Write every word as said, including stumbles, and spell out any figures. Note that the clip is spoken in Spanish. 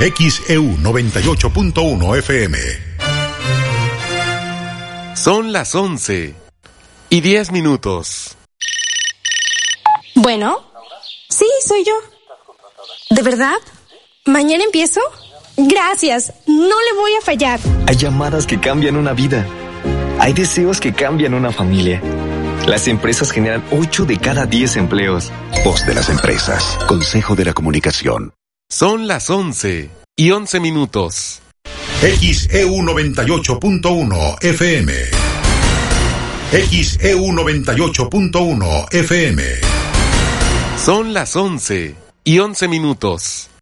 X E U noventa y ocho punto uno F M. Son las once y diez minutos. Bueno, sí, soy yo. ¿De verdad? ¿Mañana empiezo? Gracias, no le voy a fallar. Hay llamadas que cambian una vida. Hay deseos que cambian una familia. Las empresas generan ocho de cada diez empleos. Voz de las empresas. Consejo de la Comunicación. Son las once y once minutos. X E U noventa y ocho punto uno F M. X E U noventa y ocho punto uno F M. Son las once y once minutos.